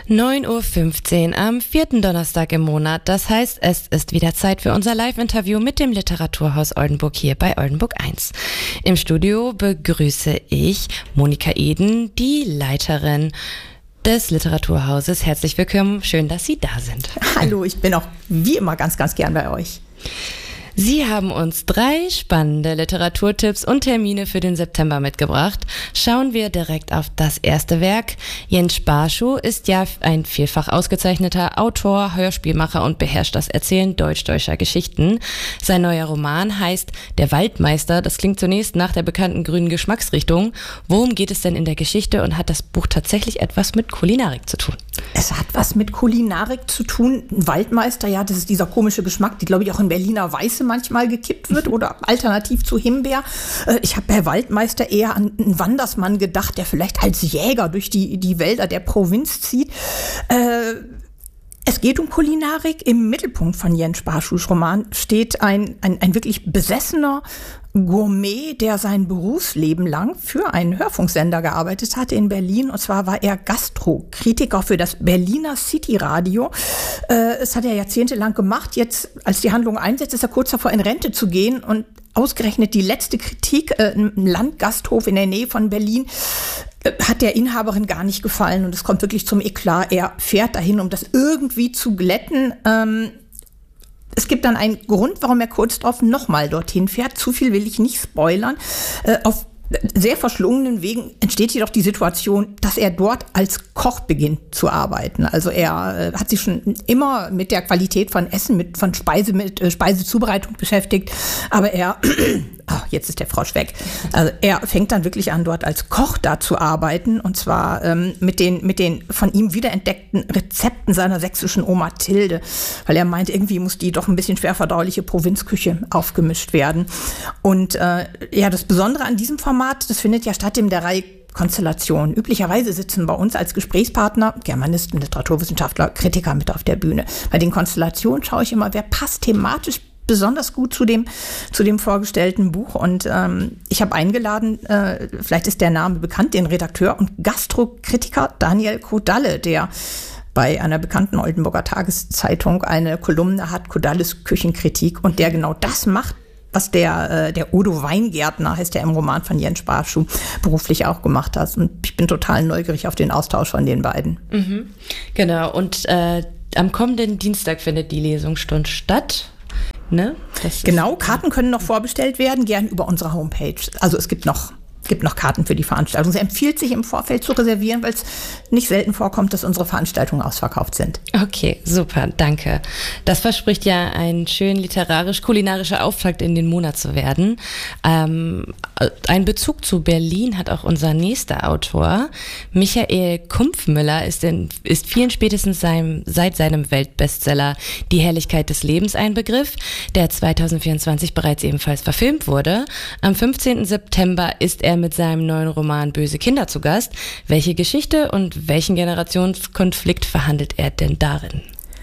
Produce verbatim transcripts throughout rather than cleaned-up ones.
neun Uhr fünfzehn am vierten Donnerstag im Monat. Das heißt, es ist wieder Zeit für unser Live-Interview mit dem Literaturhaus Oldenburg hier bei Oldenburg eins. Im Studio begrüße ich Monika Eden, die Leiterin des Literaturhauses. Herzlich willkommen, schön, dass Sie da sind. Hallo, ich bin auch wie immer ganz, ganz gern bei euch. Sie haben uns drei spannende Literaturtipps und Termine für den September mitgebracht. Schauen wir direkt auf das erste Werk. Jens Sparschou ist ja ein vielfach ausgezeichneter Autor, Hörspielmacher und beherrscht das Erzählen deutsch-deutscher Geschichten. Sein neuer Roman heißt Der Waldmeister. Das klingt zunächst nach der bekannten grünen Geschmacksrichtung. Worum geht es denn in der Geschichte und hat das Buch tatsächlich etwas mit Kulinarik zu tun? Es hat was mit Kulinarik zu tun. Ein Waldmeister, ja, das ist dieser komische Geschmack, die, glaube ich, auch in Berliner Weiße manchmal gekippt wird oder alternativ zu Himbeer. Ich habe bei Waldmeister eher an einen Wandersmann gedacht, der vielleicht als Jäger durch die, die Wälder der Provinz zieht. Es geht um Kulinarik. Im Mittelpunkt von Jens Sparschous Roman steht ein, ein, ein wirklich besessener Gourmet, der sein Berufsleben lang für einen Hörfunksender gearbeitet hatte in Berlin. Und zwar war er Gastrokritiker für das Berliner City Radio. Äh, das hat er jahrzehntelang gemacht. Jetzt, als die Handlung einsetzt, ist er kurz davor, in Rente zu gehen. Und ausgerechnet die letzte Kritik, äh, im Landgasthof in der Nähe von Berlin, äh, hat der Inhaberin gar nicht gefallen. Und es kommt wirklich zum Eklat. Er fährt dahin, um das irgendwie zu glätten. Ähm, Es gibt dann einen Grund, warum er kurz darauf nochmal dorthin fährt. Zu viel will ich nicht spoilern. Äh, auf sehr verschlungenen Wegen entsteht jedoch die Situation, dass er dort als Koch beginnt zu arbeiten. Also er äh, hat sich schon immer mit der Qualität von Essen, mit von Speise, mit äh, Speisezubereitung beschäftigt. Aber er, oh, jetzt ist der Frosch weg. Also er fängt dann wirklich an, dort als Koch da zu arbeiten. Und zwar ähm, mit den mit den von ihm wiederentdeckten Rezepten seiner sächsischen Oma Tilde, weil er meint, irgendwie muss die doch ein bisschen schwer verdauliche Provinzküche aufgemischt werden. Und äh, ja, das Besondere an diesem Format, das findet ja statt in der Reihe Konstellation. Üblicherweise sitzen bei uns als Gesprächspartner Germanisten, Literaturwissenschaftler, Kritiker mit auf der Bühne. Bei den Konstellationen schaue ich immer, wer passt thematisch besonders gut zu dem zu dem vorgestellten Buch. Und ähm, ich habe eingeladen, äh, vielleicht ist der Name bekannt, den Redakteur und Gastrokritiker Daniel Kodalle, der bei einer bekannten Oldenburger Tageszeitung eine Kolumne hat, Kodalles Küchenkritik, und der genau das macht, was der, äh, der Odo Weingärtner, heißt der im Roman von Jens Sparschou, beruflich auch gemacht hat. Und ich bin total neugierig auf den Austausch von den beiden. Mhm. Genau, und äh, am kommenden Dienstag findet die Lesungsstunde statt. Ne? Das genau, Karten können noch vorbestellt werden, gern über unsere Homepage. Also es gibt noch gibt noch Karten für die Veranstaltung. Es empfiehlt sich im Vorfeld zu reservieren, weil es nicht selten vorkommt, dass unsere Veranstaltungen ausverkauft sind. Okay, super, danke. Das verspricht ja ein schön literarisch-kulinarischer Auftakt in den Monat zu werden. Ähm, ein Bezug zu Berlin hat auch unser nächster Autor. Michael Kumpfmüller ist, in, ist vielen spätestens seinem, seit seinem Weltbestseller Die Herrlichkeit des Lebens ein Begriff, der zweitausendvierundzwanzig bereits ebenfalls verfilmt wurde. Am fünfzehnten September ist er mit seinem neuen Roman Böse Kinder zu Gast. Welche Geschichte und welchen Generationskonflikt verhandelt er denn darin?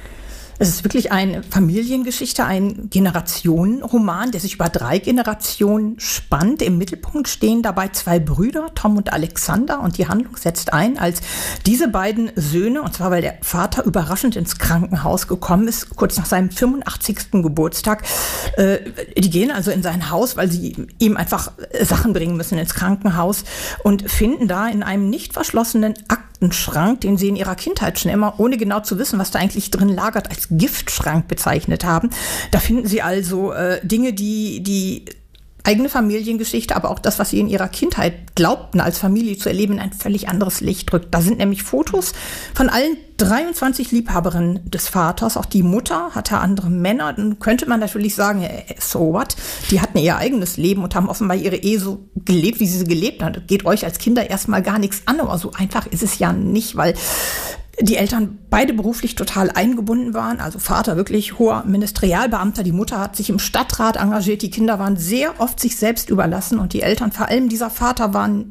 Es ist wirklich eine Familiengeschichte, ein Generationenroman, der sich über drei Generationen spannt. Im Mittelpunkt stehen dabei zwei Brüder, Tom und Alexander, und die Handlung setzt ein, als diese beiden Söhne, und zwar weil der Vater überraschend ins Krankenhaus gekommen ist, kurz nach seinem fünfundachtzigsten Geburtstag. Äh, die gehen also in sein Haus, weil sie ihm einfach Sachen bringen müssen ins Krankenhaus, und finden da in einem nicht verschlossenen Aktenschrank, den sie in ihrer Kindheit schon immer, ohne genau zu wissen, was da eigentlich drin lagert, als Giftschrank bezeichnet haben. Da finden sie also äh, Dinge, die die eigene Familiengeschichte, aber auch das, was sie in ihrer Kindheit glaubten, als Familie zu erleben, in ein völlig anderes Licht rückt. Da sind nämlich Fotos von allen dreiundzwanzig Liebhaberinnen des Vaters. Auch die Mutter hatte andere Männer. Dann könnte man natürlich sagen, so what? Die hatten ihr eigenes Leben und haben offenbar ihre Ehe so gelebt, wie sie sie gelebt hat. Das geht euch als Kinder erstmal gar nichts an, aber so einfach ist es ja nicht, weil die Eltern beide beruflich total eingebunden waren. Also Vater wirklich hoher Ministerialbeamter, die Mutter hat sich im Stadtrat engagiert, die Kinder waren sehr oft sich selbst überlassen, und die Eltern, vor allem dieser Vater, waren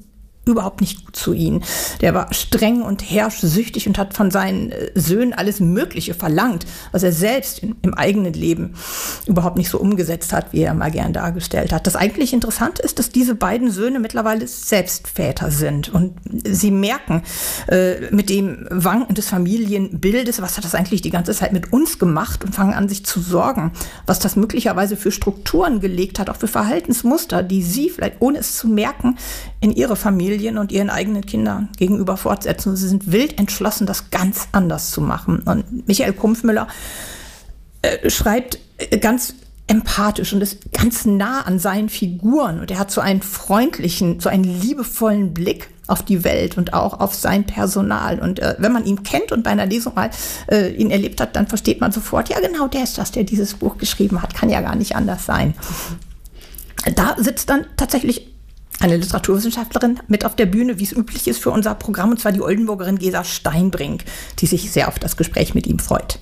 überhaupt nicht gut zu ihnen. Der war streng und herrschsüchtig und hat von seinen Söhnen alles Mögliche verlangt, was er selbst in, im eigenen Leben überhaupt nicht so umgesetzt hat, wie er mal gern dargestellt hat. Das eigentlich Interessante ist, dass diese beiden Söhne mittlerweile selbst Väter sind und sie merken äh, mit dem Wanken des Familienbildes, was hat das eigentlich die ganze Zeit mit uns gemacht, und fangen an, sich zu sorgen, was das möglicherweise für Strukturen gelegt hat, auch für Verhaltensmuster, die sie vielleicht, ohne es zu merken, in ihre Familien und ihren eigenen Kindern gegenüber fortsetzen. Sie sind wild entschlossen, das ganz anders zu machen. Und Michael Kumpfmüller äh, schreibt ganz empathisch und ist ganz nah an seinen Figuren. Und er hat so einen freundlichen, so einen liebevollen Blick auf die Welt und auch auf sein Personal. Und äh, wenn man ihn kennt und bei einer Lesung mal äh, ihn erlebt hat, dann versteht man sofort, ja genau, der ist das, der dieses Buch geschrieben hat. Kann ja gar nicht anders sein. Da sitzt dann tatsächlich eine Literaturwissenschaftlerin mit auf der Bühne, wie es üblich ist für unser Programm, und zwar die Oldenburgerin Gesa Steinbrink, die sich sehr auf das Gespräch mit ihm freut.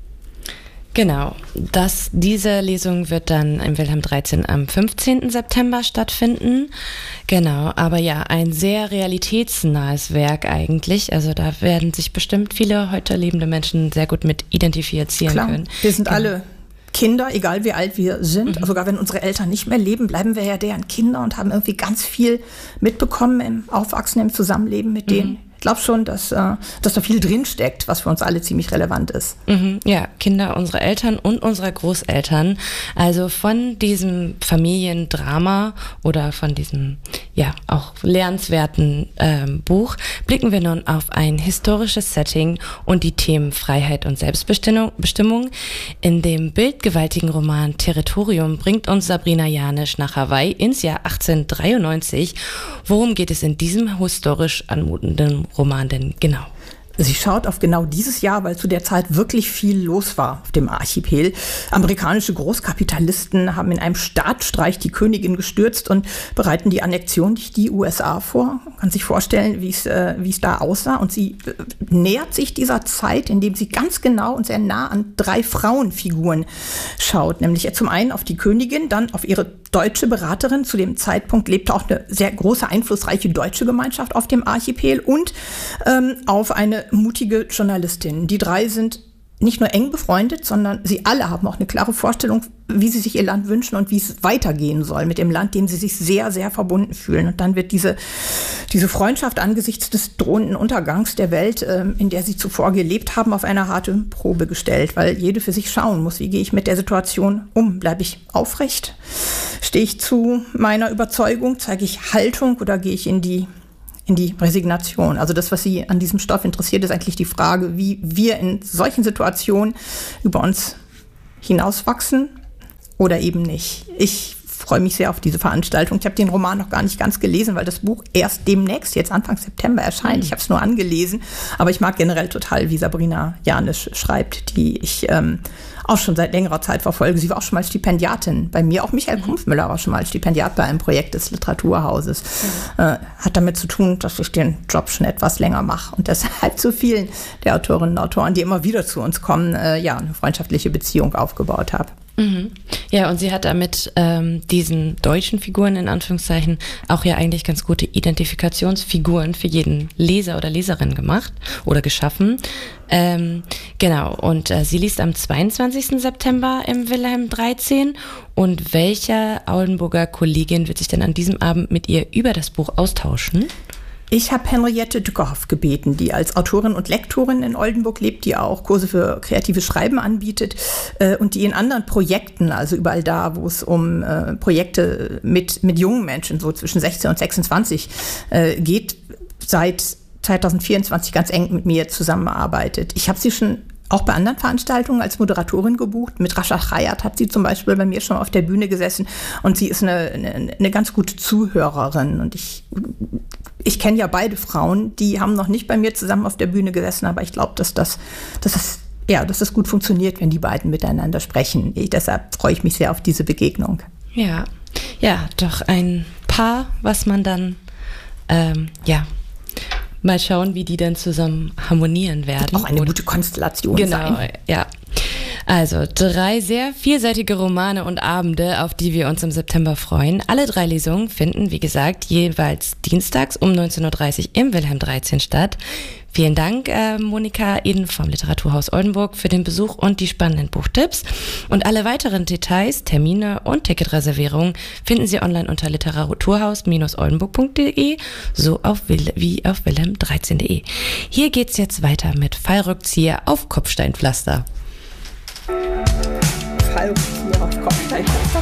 Genau, das, diese Lesung wird dann im Wilhelm dreizehn am fünfzehnten September stattfinden. Genau, aber ja, ein sehr realitätsnahes Werk eigentlich. Also da werden sich bestimmt viele heute lebende Menschen sehr gut mit identifizieren Klar, können. Wir sind genau. alle Kinder, egal wie alt wir sind. Mhm. Sogar wenn unsere Eltern nicht mehr leben, bleiben wir ja deren Kinder und haben irgendwie ganz viel mitbekommen im Aufwachsen, im Zusammenleben mit denen. Mhm. Ich glaube schon, dass, äh, dass da viel drinsteckt, was für uns alle ziemlich relevant ist. Mhm, ja, Kinder unserer Eltern und unserer Großeltern. Also von diesem Familiendrama oder von diesem, ja, auch lernenswerten ähm, Buch blicken wir nun auf ein historisches Setting und die Themen Freiheit und Selbstbestimmung. Bestimmung. In dem bildgewaltigen Roman Territorium bringt uns Sabrina Janisch nach Hawaii ins Jahr achtzehnhundertdreiundneunzig. Worum geht es in diesem historisch anmutenden Roman denn genau? Sie schaut auf genau dieses Jahr, weil zu der Zeit wirklich viel los war auf dem Archipel. Amerikanische Großkapitalisten haben in einem Staatsstreich die Königin gestürzt und bereiten die Annexion durch die U S A vor. Man kann sich vorstellen, wie es, äh, wie es da aussah. Und sie äh, nähert sich dieser Zeit, indem sie ganz genau und sehr nah an drei Frauenfiguren schaut. Nämlich zum einen auf die Königin, dann auf ihre deutsche Beraterin. Zu dem Zeitpunkt lebte auch eine sehr große, einflussreiche deutsche Gemeinschaft auf dem Archipel und ähm, auf eine mutige Journalistin. Die drei sind nicht nur eng befreundet, sondern sie alle haben auch eine klare Vorstellung, wie sie sich ihr Land wünschen und wie es weitergehen soll mit dem Land, dem sie sich sehr, sehr verbunden fühlen. Und dann wird diese, diese Freundschaft angesichts des drohenden Untergangs der Welt, in der sie zuvor gelebt haben, auf eine harte Probe gestellt, weil jede für sich schauen muss, wie gehe ich mit der Situation um? Bleibe ich aufrecht? Stehe ich zu meiner Überzeugung? Zeige ich Haltung oder gehe ich in die in die Resignation? Also das, was Sie an diesem Stoff interessiert, ist eigentlich die Frage, wie wir in solchen Situationen über uns hinauswachsen oder eben nicht. Ich freue mich sehr auf diese Veranstaltung. Ich habe den Roman noch gar nicht ganz gelesen, weil das Buch erst demnächst, jetzt Anfang September erscheint. Mhm. Ich habe es nur angelesen, aber ich mag generell total, wie Sabrina Janisch schreibt, die ich ähm, auch schon seit längerer Zeit verfolge. Sie war auch schon mal Stipendiatin bei mir. Auch Michael Kumpfmüller war schon mal Stipendiat bei einem Projekt des Literaturhauses. Mhm. Äh, hat damit zu tun, dass ich den Job schon etwas länger mache und deshalb zu vielen der Autorinnen und Autoren, die immer wieder zu uns kommen, äh, ja, eine freundschaftliche Beziehung aufgebaut habe. Mhm. Ja, und sie hat damit ähm, diesen deutschen Figuren in Anführungszeichen auch ja eigentlich ganz gute Identifikationsfiguren für jeden Leser oder Leserin gemacht oder geschaffen. Ähm, genau, und äh, sie liest am zweiundzwanzigsten September im Wilhelm dreizehn. Und welche Oldenburger Kollegin wird sich denn an diesem Abend mit ihr über das Buch austauschen? Ich habe Henriette Dückerhoff gebeten, die als Autorin und Lektorin in Oldenburg lebt, die auch Kurse für kreatives Schreiben anbietet äh, und die in anderen Projekten, also überall da, wo es um äh, Projekte mit, mit jungen Menschen, so zwischen sechzehn und sechsundzwanzig äh, geht, seit zweitausendvierundzwanzig ganz eng mit mir zusammenarbeitet. Ich habe sie schon auch bei anderen Veranstaltungen als Moderatorin gebucht. Mit Rascha Chayat hat sie zum Beispiel bei mir schon auf der Bühne gesessen und sie ist eine, eine, eine ganz gute Zuhörerin. Und ich, ich kenne ja beide Frauen, die haben noch nicht bei mir zusammen auf der Bühne gesessen, aber ich glaube, dass das, dass das, ja, dass das gut funktioniert, wenn die beiden miteinander sprechen. Ich, deshalb freue ich mich sehr auf diese Begegnung. Ja, ja, doch ein Paar, was man dann, ähm, ja, mal schauen, wie die dann zusammen harmonieren werden. Wird auch eine gute Konstellation genau, sein. Genau, ja. Also drei sehr vielseitige Romane und Abende, auf die wir uns im September freuen. Alle drei Lesungen finden, wie gesagt, jeweils dienstags um neunzehn Uhr dreißig im Wilhelm dreizehn statt. Vielen Dank, äh, Monika Eden vom Literaturhaus Oldenburg für den Besuch und die spannenden Buchtipps. Und alle weiteren Details, Termine und Ticketreservierungen finden Sie online unter literaturhaus Bindestrich oldenburg Punkt de, so auf Will- wie auf wilhelm dreizehn Punkt de. Hier geht's jetzt weiter mit Fallrückzieher auf Kopfsteinpflaster. Fallrückzieher auf Kopfsteinpflaster.